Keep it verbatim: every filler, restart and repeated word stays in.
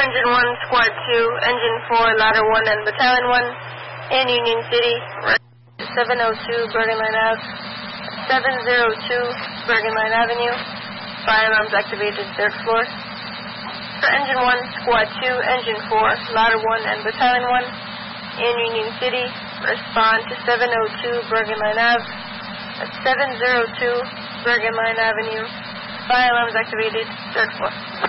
Engine one, Squad two, Engine four, Ladder one, and Battalion one in Union City, seven oh two Bergen Line Ave, seven oh two Bergen Line Avenue, fire alarms activated, third floor. For Engine one, Squad two, Engine four, Ladder one, and Battalion one in Union City, respond to seven oh two Bergen Line Ave, at seven oh two Bergen Line Avenue, fire alarms activated, third floor.